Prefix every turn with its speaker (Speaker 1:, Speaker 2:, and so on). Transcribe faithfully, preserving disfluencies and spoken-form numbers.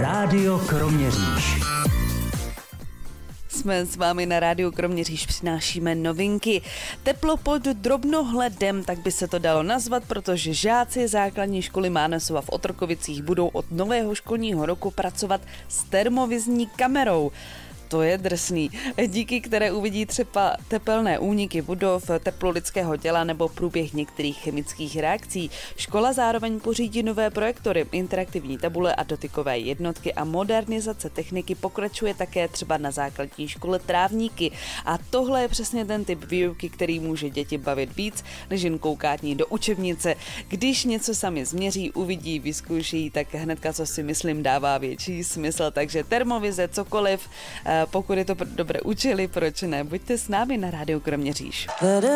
Speaker 1: Rádio Kroměříž.
Speaker 2: Jsme s vámi na rádiu Kroměříž, přinášíme novinky. Teplo pod drobnohledem, tak by se to dalo nazvat, protože žáci základní školy Mánesova v Otrokovicích budou od nového školního roku pracovat s termovizní kamerou. To je drsný, díky které uvidí třeba tepelné úniky budov, teplo lidského těla nebo průběh některých chemických reakcí. Škola zároveň pořídí nové projektory, interaktivní tabule a dotykové jednotky a modernizace techniky pokračuje také třeba na základní škole Trávníky. A tohle je přesně ten typ výuky, který může děti bavit víc, než jen koukání do učebnice. Když něco sami změří, uvidí, vyzkouší, tak hnedka, co si myslím, dává větší smysl. Takže termovize, cokoliv, pokud je to dobře učili, proč ne? Buďte s námi na rádiu Kroměříž.